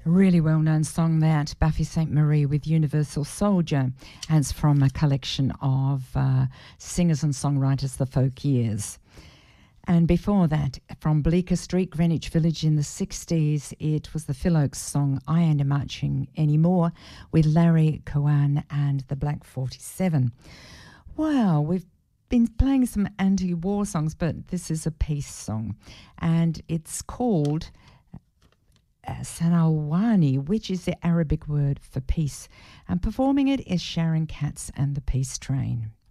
Really well-known song that, Buffy St. Marie with Universal Soldier, and it's from a collection of singers and songwriters, the Folk Years. And before that, from Bleecker Street, Greenwich Village in the 60s, it was the Phil Oakes song I Ain't Marching Anymore with Larry Cowan and the Black 47. Wow, we've been playing some anti-war songs, but this is a peace song, and it's called Sanawani, which is the Arabic word for peace, and performing it is Sharon Katz and the Peace Train.